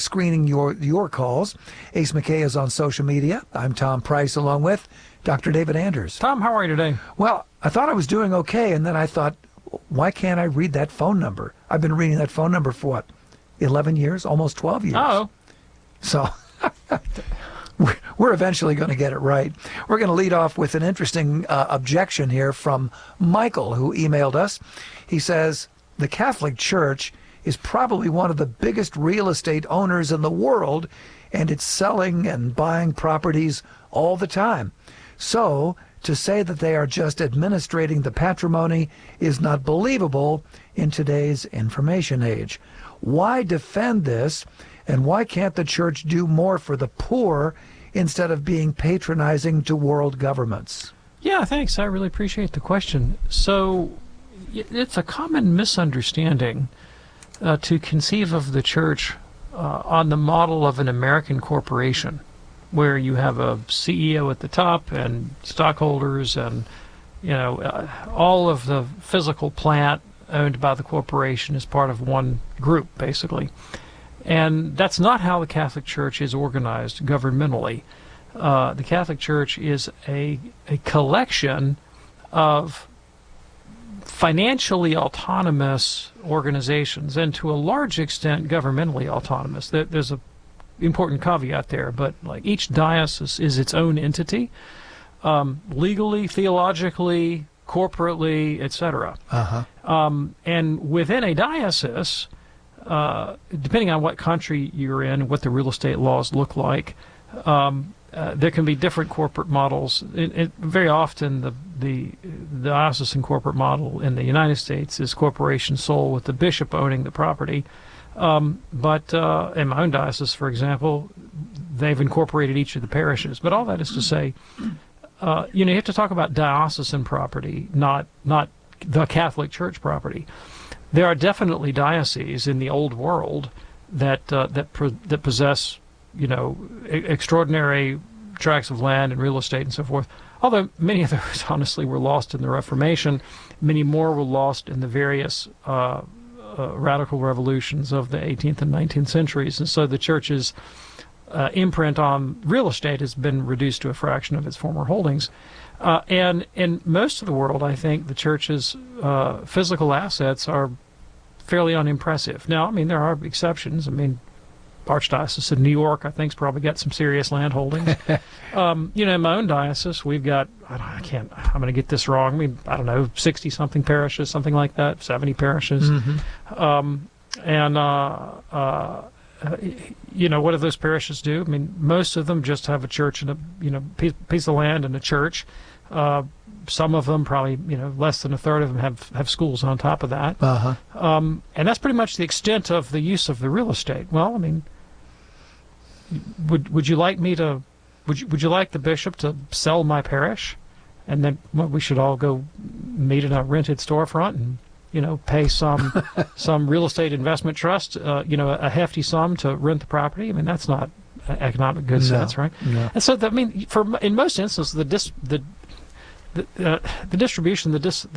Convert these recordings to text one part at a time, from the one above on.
screening your calls. Ace McKay is on social media. I'm Tom Price, along with Dr. David Anders. Tom, how are you today? Well, I thought I was doing okay, and then I thought, why can't I read that phone number? I've been reading that phone number for what, 11 years, almost 12 years. Oh. So we're eventually going to get it right. We're going to lead off with an interesting objection here from Michael, who emailed us. He says, the Catholic Church is probably one of the biggest real estate owners in the world, and it's selling and buying properties all the time. So to say that they are just administrating the patrimony is not believable in today's information age. Why defend this, and why can't the church do more for the poor instead of being patronizing to world governments? Yeah, thanks. I really appreciate the question. So it's a common misunderstanding to conceive of the church on the model of an American corporation, where you have a CEO at the top and stockholders and, all of the physical plant owned by the corporation is part of one group, basically. And that's not how the Catholic Church is organized governmentally. The Catholic Church is a collection of financially autonomous organizations, and to a large extent governmentally autonomous. There's a important caveat there, but like each diocese is its own entity, legally, theologically, corporately, etc. And within a diocese, depending on what country you're in, what the real estate laws look like, there can be different corporate models. Very often, the diocesan corporate model in the United States is corporation sole, with the bishop owning the property. But in my own diocese, for example, they've incorporated each of the parishes. But all that is to say, you have to talk about diocesan property, not the Catholic Church property. There are definitely dioceses in the old world that possess, extraordinary tracts of land and real estate and so forth. Although many of those, honestly, were lost in the Reformation, many more were lost in the various radical revolutions of the 18th and 19th centuries, and so the church's imprint on real estate has been reduced to a fraction of its former holdings. And in most of the world, I think the church's physical assets are fairly unimpressive. Now, there are exceptions. Archdiocese of New York, I think, has probably got some serious land holdings. In my own diocese, we've got, I'm going to get this wrong, 60-something parishes, something like that, 70 parishes. What do those parishes do? Most of them just have a church and a piece of land and a church. Some of them, probably less than a third of them, have schools on top of that. And that's pretty much the extent of the use of the real estate. Well, would you like me to? Would you like the bishop to sell my parish, and then we should all go meet in a rented storefront and pay some real estate investment trust a hefty sum to rent the property? That's not economic good sense, right? No. And so in most instances the distribution,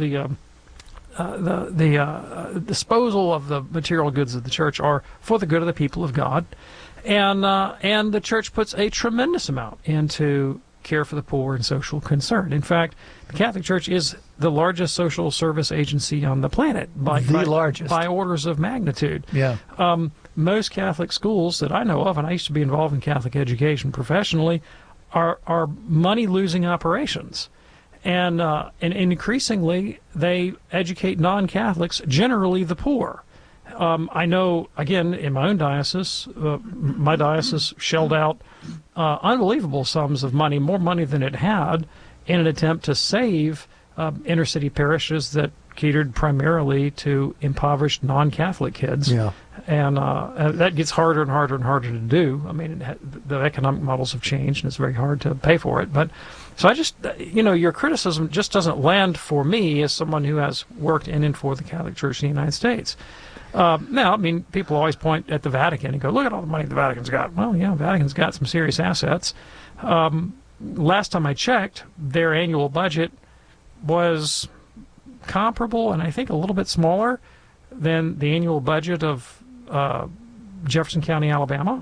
the disposal of the material goods of the church are for the good of the people of God, and the church puts a tremendous amount into care for the poor and social concern. In fact, the Catholic Church is the largest social service agency on the planet by orders of magnitude. Yeah. Most Catholic schools that I know of, and I used to be involved in Catholic education professionally, are money-losing operations. And increasingly, they educate non-Catholics, generally the poor. I know, again, in my own diocese, my diocese shelled out unbelievable sums of money, more money than it had, in an attempt to save inner-city parishes that catered primarily to impoverished non-Catholic kids. Yeah. And that gets harder and harder and harder to do. The economic models have changed, and it's very hard to pay for it. But so I just, your criticism just doesn't land for me as someone who has worked in and for the Catholic Church in the United States. Now, people always point at the Vatican and go, look at all the money the Vatican's got. Well, yeah, the Vatican's got some serious assets. Last time I checked, their annual budget was comparable, and I think a little bit smaller than the annual budget of Jefferson County, Alabama.